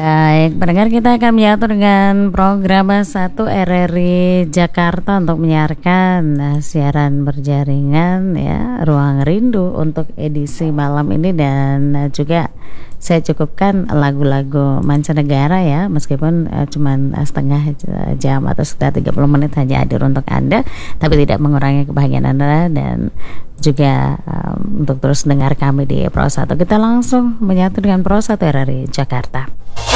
Baik, pendengar, kita akan menyatu dengan program satu RRI Jakarta untuk menyiarkan siaran berjaringan ya, Ruang Rindu untuk edisi malam ini. Dan juga saya cukupkan lagu-lagu mancanegara ya, meskipun cuman setengah jam atau sekitar 30 menit hanya hadir untuk Anda, tapi tidak mengurangi kebahagiaan Anda dan juga untuk terus dengar kami di Pro 1. Kita langsung menyatu dengan Pro 1 RRI Jakarta.